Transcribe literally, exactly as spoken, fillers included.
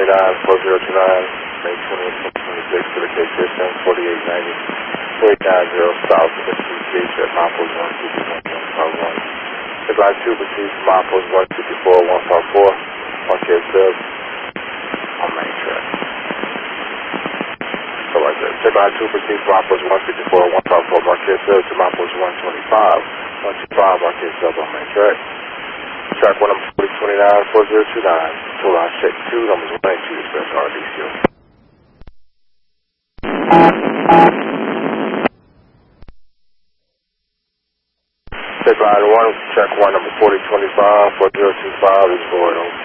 twenty-nine, four zero two nine, May twentieth, twenty twenty-six, to the K system, forty-eight ninety, eight nine zero South, S T C H at Milepost one fifty-one, one five one. Goodbye two, proceed to Milepost one fifty-four, one five four, one K sub, on main track. So like that. Goodbye two, proceed to Milepost one fifty-four, one five four, one K sub, to Milepost one twenty-five, one two five, one K sub, on main track. Track one number forty twenty-nine, four zero two nine, total line check two, numbers one and two, express R D C O. Take line one, track one number forty twenty-five, four zero two five is void, over.